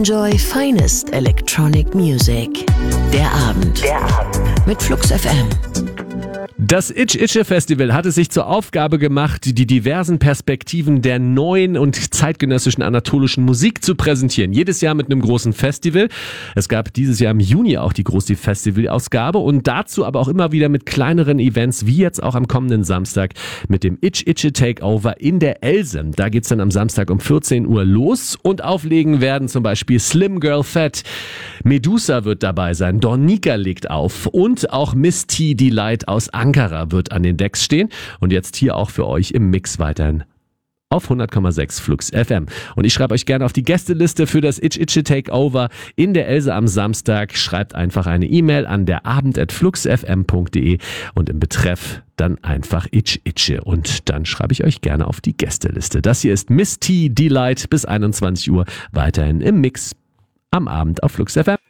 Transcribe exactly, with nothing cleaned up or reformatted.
Enjoy finest electronic music. Der Abend. Der Abend. Mit Flux F M. Das Itch Itche Festival hat es sich zur Aufgabe gemacht, die diversen Perspektiven der neuen und zeitgenössischen anatolischen Musik zu präsentieren. Jedes Jahr mit einem großen Festival. Es gab dieses Jahr im Juni auch die große Festivalausgabe und dazu aber auch immer wieder mit kleineren Events, wie jetzt auch am kommenden Samstag mit dem Itch Itche Takeover in der Else. Da geht's dann am Samstag um vierzehn Uhr los und auflegen werden zum Beispiel Slim Girl Fat, Medusa wird dabei sein, Dornika legt auf und auch Miss T Delight aus Ankara wird an den Decks stehen und jetzt hier auch für euch im Mix weiterhin auf hundert Komma sechs Flux F M. Und ich schreibe euch gerne auf die Gästeliste für das Itch Itche Takeover in der Else am Samstag. Schreibt einfach eine E-Mail an der abend at fluxfm punkt de und im Betreff dann einfach Itch Itche und dann schreibe ich euch gerne auf die Gästeliste. Das hier ist Miss T Delight bis einundzwanzig Uhr weiterhin im Mix am Abend auf Flux F M.